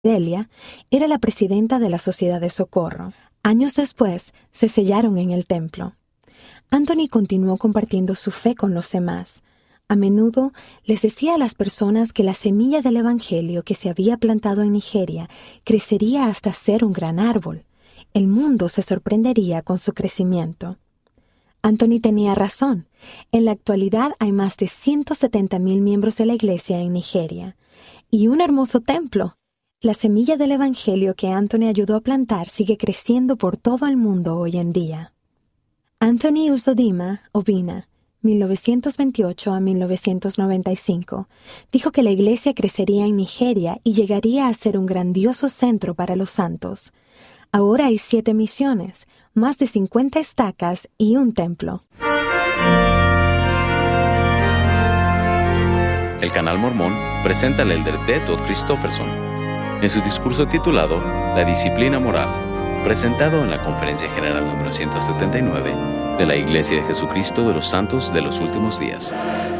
Delia era la presidenta de la Sociedad de Socorro. Años después, se sellaron en el templo. Anthony continuó compartiendo su fe con los demás. A menudo les decía a las personas que la semilla del Evangelio que se había plantado en Nigeria crecería hasta ser un gran árbol. El mundo se sorprendería con su crecimiento. Anthony tenía razón. En la actualidad hay más de 170,000 miembros de la iglesia en Nigeria. Y un hermoso templo. La semilla del Evangelio que Anthony ayudó a plantar sigue creciendo por todo el mundo hoy en día. Anthony Uzodinma Obinna, 1928 a 1995, dijo que la iglesia crecería en Nigeria y llegaría a ser un grandioso centro para los santos. Ahora hay 7 misiones, más de 50 estacas y un templo. El Canal Mormón presenta al elder D. Todd Christofferson en su discurso titulado La disciplina moral, presentado en la Conferencia General número 179 de la Iglesia de Jesucristo de los Santos de los Últimos Días.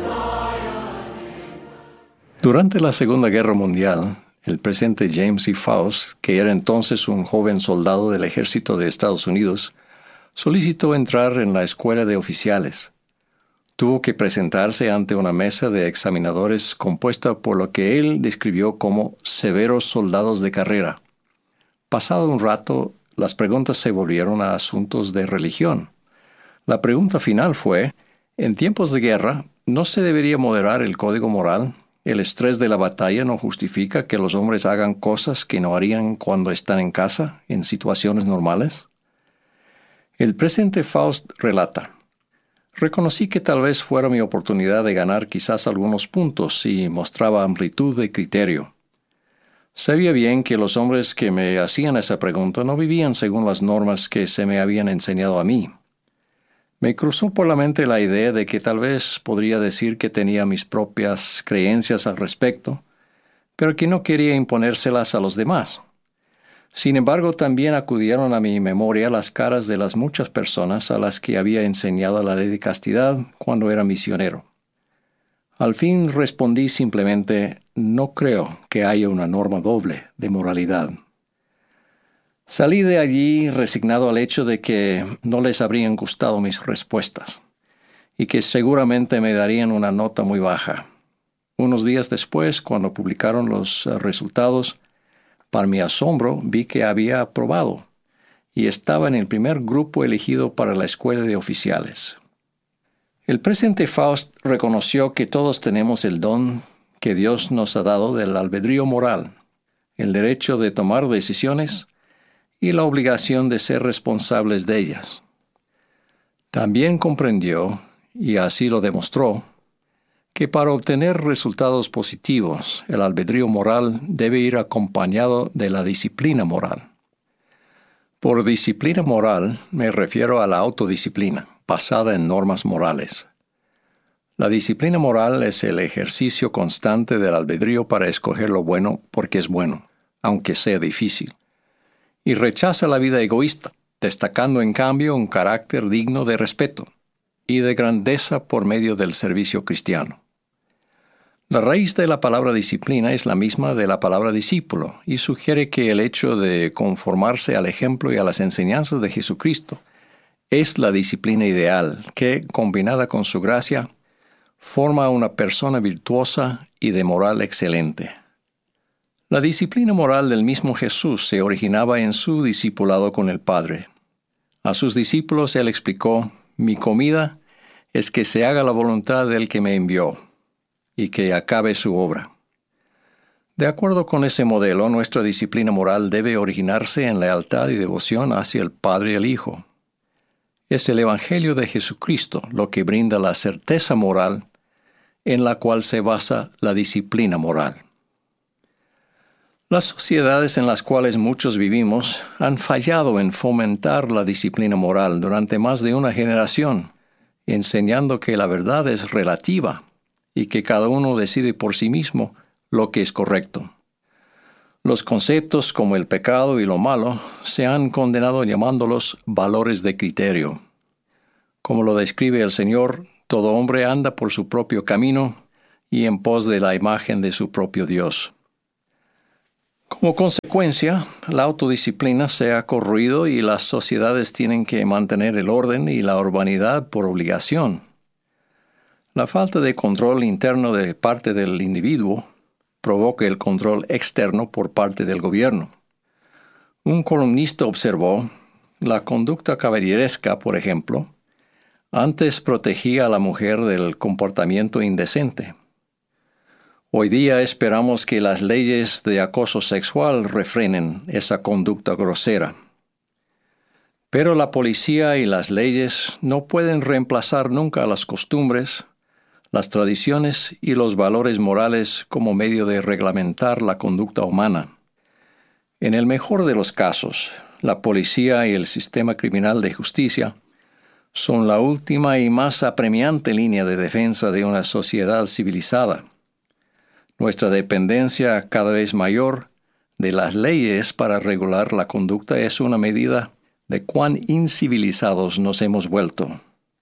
Durante la Segunda Guerra Mundial, el presidente James E. Faust, que era entonces un joven soldado del ejército de Estados Unidos, solicitó entrar en la escuela de oficiales. Tuvo que presentarse ante una mesa de examinadores compuesta por lo que él describió como severos soldados de carrera. Pasado un rato, las preguntas se volvieron a asuntos de religión. La pregunta final fue: ¿en tiempos de guerra no se debería moderar el código moral? ¿El estrés de la batalla no justifica que los hombres hagan cosas que no harían cuando están en casa, en situaciones normales? El presidente Faust relata: reconocí que tal vez fuera mi oportunidad de ganar quizás algunos puntos si mostraba amplitud de criterio. Sabía bien que los hombres que me hacían esa pregunta no vivían según las normas que se me habían enseñado a mí. Me cruzó por la mente la idea de que tal vez podría decir que tenía mis propias creencias al respecto, pero que no quería imponérselas a los demás. Sin embargo, también acudieron a mi memoria las caras de las muchas personas a las que había enseñado la ley de castidad cuando era misionero. Al fin respondí simplemente: no creo que haya una norma doble de moralidad. Salí de allí resignado al hecho de que no les habrían gustado mis respuestas y que seguramente me darían una nota muy baja. Unos días después, cuando publicaron los resultados, para mi asombro vi que había aprobado y estaba en el primer grupo elegido para la escuela de oficiales. El presidente Faust reconoció que todos tenemos el don que Dios nos ha dado del albedrío moral, el derecho de tomar decisiones y la obligación de ser responsables de ellas. También comprendió, y así lo demostró, que para obtener resultados positivos, el albedrío moral debe ir acompañado de la disciplina moral. Por disciplina moral me refiero a la autodisciplina, basada en normas morales. La disciplina moral es el ejercicio constante del albedrío para escoger lo bueno porque es bueno, aunque sea difícil. Y rechaza la vida egoísta, destacando en cambio un carácter digno de respeto y de grandeza por medio del servicio cristiano. La raíz de la palabra disciplina es la misma de la palabra discípulo y sugiere que el hecho de conformarse al ejemplo y a las enseñanzas de Jesucristo es la disciplina ideal que, combinada con su gracia, forma a una persona virtuosa y de moral excelente. La disciplina moral del mismo Jesús se originaba en su discipulado con el Padre. A sus discípulos él explicó: mi comida es que se haga la voluntad del que me envió y que acabe su obra. De acuerdo con ese modelo, nuestra disciplina moral debe originarse en lealtad y devoción hacia el Padre y el Hijo. Es el Evangelio de Jesucristo lo que brinda la certeza moral en la cual se basa la disciplina moral. Las sociedades en las cuales muchos vivimos han fallado en fomentar la disciplina moral durante más de una generación, enseñando que la verdad es relativa y que cada uno decide por sí mismo lo que es correcto. Los conceptos como el pecado y lo malo se han condenado llamándolos valores de criterio. Como lo describe el Señor, todo hombre anda por su propio camino y en pos de la imagen de su propio Dios. Como consecuencia, la autodisciplina se ha corroído y las sociedades tienen que mantener el orden y la urbanidad por obligación. La falta de control interno de parte del individuo provoca el control externo por parte del gobierno. Un columnista observó: la conducta caballeresca, por ejemplo, antes protegía a la mujer del comportamiento indecente. Hoy día esperamos que las leyes de acoso sexual refrenen esa conducta grosera. Pero la policía y las leyes no pueden reemplazar nunca las costumbres, las tradiciones y los valores morales como medio de reglamentar la conducta humana. En el mejor de los casos, la policía y el sistema criminal de justicia son la última y más apremiante línea de defensa de una sociedad civilizada. Nuestra dependencia cada vez mayor de las leyes para regular la conducta es una medida de cuán incivilizados nos hemos vuelto.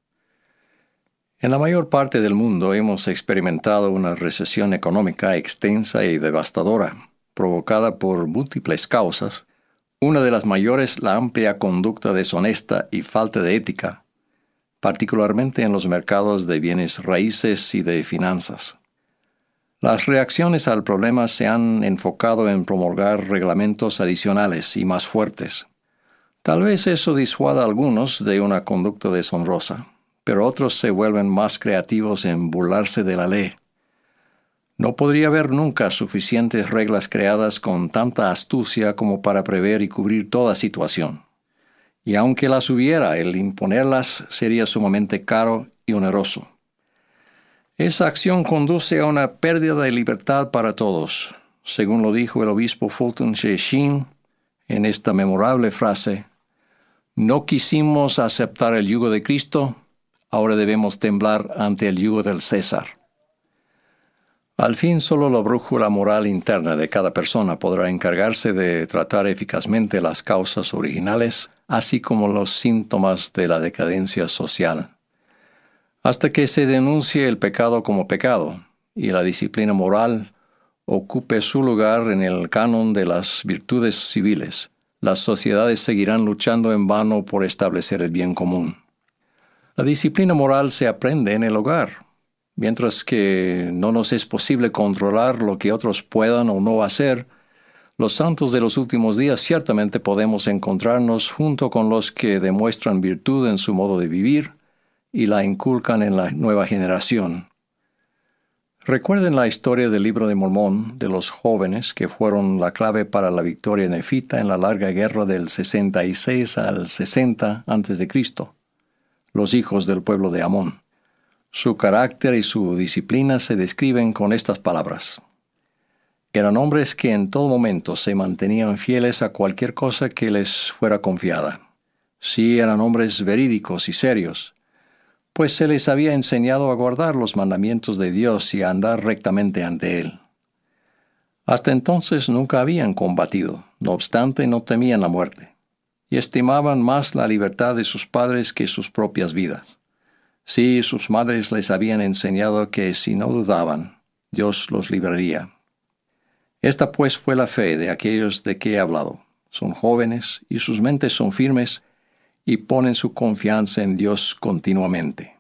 En la mayor parte del mundo hemos experimentado una recesión económica extensa y devastadora, provocada por múltiples causas. Una de las mayores, la amplia conducta deshonesta y falta de ética, particularmente en los mercados de bienes raíces y de finanzas. Las reacciones al problema se han enfocado en promulgar reglamentos adicionales y más fuertes. Tal vez eso disuada a algunos de una conducta deshonrosa, pero otros se vuelven más creativos en burlarse de la ley. No podría haber nunca suficientes reglas creadas con tanta astucia como para prever y cubrir toda situación. Y aunque las hubiera, el imponerlas sería sumamente caro y oneroso. Esa acción conduce a una pérdida de libertad para todos, según lo dijo el obispo Fulton Sheen en esta memorable frase: «No quisimos aceptar el yugo de Cristo, ahora debemos temblar ante el yugo del César». Al fin, solo la brújula moral interna de cada persona podrá encargarse de tratar eficazmente las causas originales, así como los síntomas de la decadencia social. Hasta que se denuncie el pecado como pecado y la disciplina moral ocupe su lugar en el canon de las virtudes civiles, las sociedades seguirán luchando en vano por establecer el bien común. La disciplina moral se aprende en el hogar. Mientras que no nos es posible controlar lo que otros puedan o no hacer, los santos de los últimos días ciertamente podemos encontrarnos junto con los que demuestran virtud en su modo de vivir y la inculcan en la nueva generación. Recuerden la historia del Libro de Mormón de los jóvenes que fueron la clave para la victoria nefita en la larga guerra del 66 al 60 a.C., los hijos del pueblo de Amón. Su carácter y su disciplina se describen con estas palabras: eran hombres que en todo momento se mantenían fieles a cualquier cosa que les fuera confiada. Sí, eran hombres verídicos y serios, pues se les había enseñado a guardar los mandamientos de Dios y a andar rectamente ante Él. Hasta entonces nunca habían combatido, no obstante no temían la muerte, y estimaban más la libertad de sus padres que sus propias vidas. Sí, sus madres les habían enseñado que si no dudaban, Dios los libraría. Esta pues fue la fe de aquellos de que he hablado. Son jóvenes y sus mentes son firmes y ponen su confianza en Dios continuamente.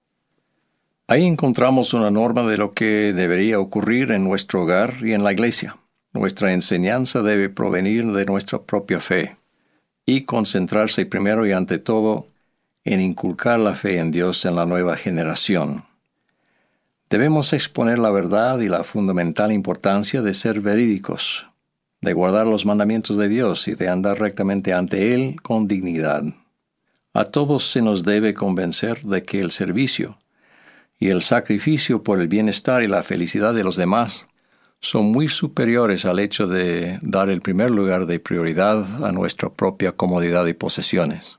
Ahí encontramos una norma de lo que debería ocurrir en nuestro hogar y en la iglesia. Nuestra enseñanza debe provenir de nuestra propia fe y concentrarse primero y ante todo en inculcar la fe en Dios en la nueva generación. Debemos exponer la verdad y la fundamental importancia de ser verídicos, de guardar los mandamientos de Dios y de andar rectamente ante Él con dignidad. A todos se nos debe convencer de que el servicio y el sacrificio por el bienestar y la felicidad de los demás son muy superiores al hecho de dar el primer lugar de prioridad a nuestra propia comodidad y posesiones.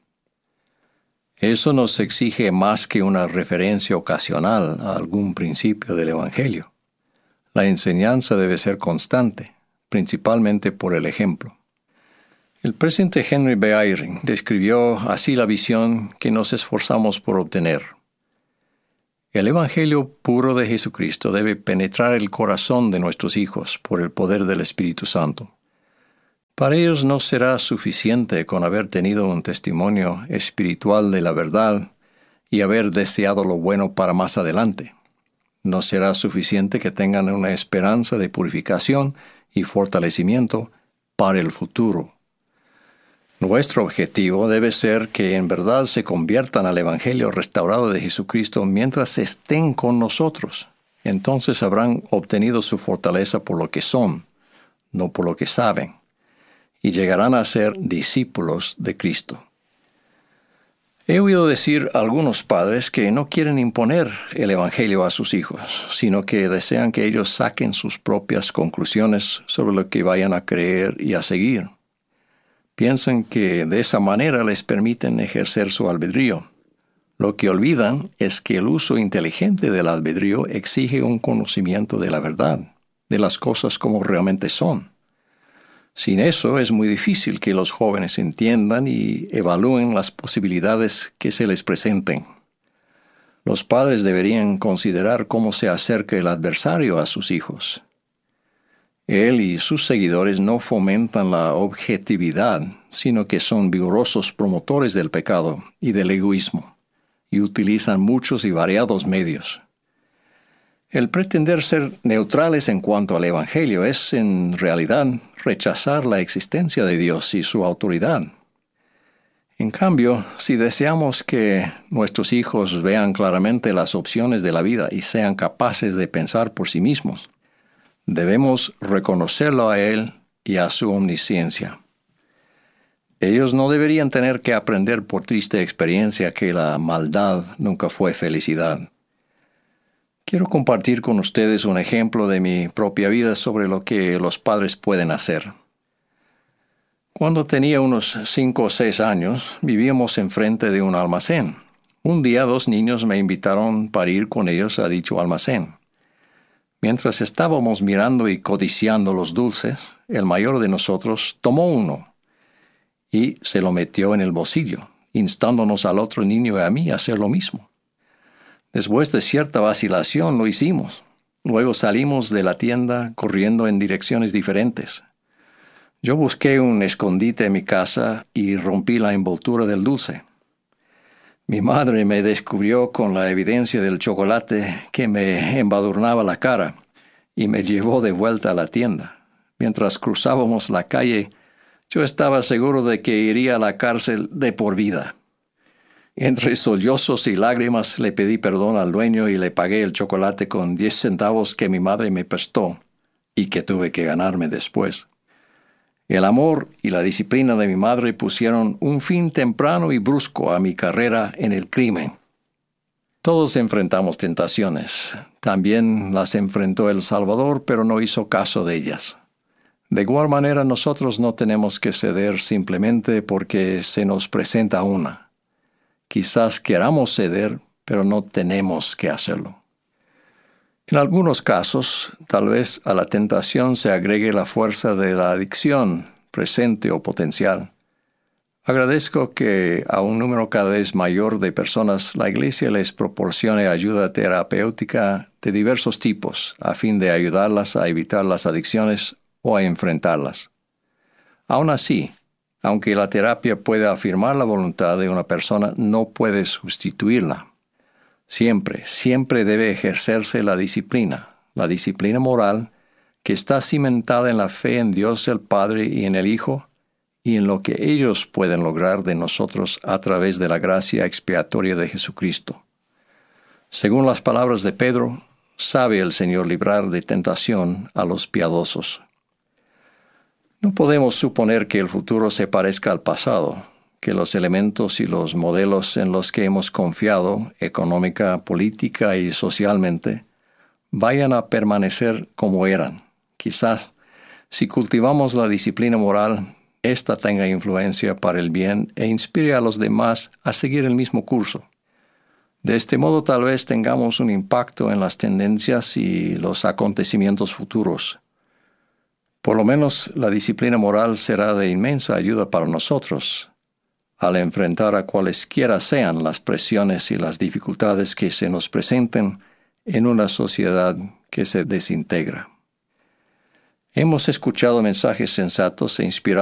Eso nos exige más que una referencia ocasional a algún principio del Evangelio. La enseñanza debe ser constante, principalmente por el ejemplo. El presidente Henry B. Eyring describió así la visión que nos esforzamos por obtener. El Evangelio puro de Jesucristo debe penetrar el corazón de nuestros hijos por el poder del Espíritu Santo. Para ellos no será suficiente con haber tenido un testimonio espiritual de la verdad y haber deseado lo bueno para más adelante. No será suficiente que tengan una esperanza de purificación y fortalecimiento para el futuro. Nuestro objetivo debe ser que en verdad se conviertan al Evangelio restaurado de Jesucristo mientras estén con nosotros. Entonces habrán obtenido su fortaleza por lo que son, no por lo que saben, y llegarán a ser discípulos de Cristo. He oído decir a algunos padres que no quieren imponer el Evangelio a sus hijos, sino que desean que ellos saquen sus propias conclusiones sobre lo que vayan a creer y a seguir. Piensan que de esa manera les permiten ejercer su albedrío. Lo que olvidan es que el uso inteligente del albedrío exige un conocimiento de la verdad, de las cosas como realmente son. Sin eso es muy difícil que los jóvenes entiendan y evalúen las posibilidades que se les presenten. Los padres deberían considerar cómo se acerca el adversario a sus hijos. Él y sus seguidores no fomentan la objetividad, sino que son vigorosos promotores del pecado y del egoísmo, y utilizan muchos y variados medios. El pretender ser neutrales en cuanto al Evangelio es, en realidad, rechazar la existencia de Dios y su autoridad. En cambio, si deseamos que nuestros hijos vean claramente las opciones de la vida y sean capaces de pensar por sí mismos, debemos reconocerlo a Él y a su omnisciencia. Ellos no deberían tener que aprender por triste experiencia que la maldad nunca fue felicidad. Quiero compartir con ustedes un ejemplo de mi propia vida sobre lo que los padres pueden hacer. Cuando tenía unos 5 o 6 años, vivíamos enfrente de un almacén. Un día 2 niños me invitaron para ir con ellos a dicho almacén. Mientras estábamos mirando y codiciando los dulces, el mayor de nosotros tomó uno y se lo metió en el bolsillo, instándonos al otro niño y a mí a hacer lo mismo. Después de cierta vacilación lo hicimos. Luego salimos de la tienda corriendo en direcciones diferentes. Yo busqué un escondite en mi casa y rompí la envoltura del dulce. Mi madre me descubrió con la evidencia del chocolate que me embadurnaba la cara y me llevó de vuelta a la tienda. Mientras cruzábamos la calle, yo estaba seguro de que iría a la cárcel de por vida. Entre sollozos y lágrimas le pedí perdón al dueño y le pagué el chocolate con 10 centavos que mi madre me prestó y que tuve que ganarme después. El amor y la disciplina de mi madre pusieron un fin temprano y brusco a mi carrera en el crimen. Todos enfrentamos tentaciones. También las enfrentó El Salvador, pero no hizo caso de ellas. De igual manera, nosotros no tenemos que ceder simplemente porque se nos presenta una. Quizás queramos ceder, pero no tenemos que hacerlo. En algunos casos, tal vez a la tentación se agregue la fuerza de la adicción, presente o potencial. Agradezco que a un número cada vez mayor de personas la Iglesia les proporcione ayuda terapéutica de diversos tipos, a fin de ayudarlas a evitar las adicciones o a enfrentarlas. Aún así, aunque la terapia puede afirmar la voluntad de una persona, no puede sustituirla. Siempre debe ejercerse la disciplina moral, que está cimentada en la fe en Dios el Padre y en el Hijo, y en lo que ellos pueden lograr de nosotros a través de la gracia expiatoria de Jesucristo. Según las palabras de Pedro, sabe el Señor librar de tentación a los piadosos. No podemos suponer que el futuro se parezca al pasado, que los elementos y los modelos en los que hemos confiado, económica, política y socialmente, vayan a permanecer como eran. Quizás, si cultivamos la disciplina moral, ésta tenga influencia para el bien e inspire a los demás a seguir el mismo curso. De este modo tal vez tengamos un impacto en las tendencias y los acontecimientos futuros. Por lo menos la disciplina moral será de inmensa ayuda para nosotros, al enfrentar a cualesquiera sean las presiones y las dificultades que se nos presenten en una sociedad que se desintegra. Hemos escuchado mensajes sensatos e inspirados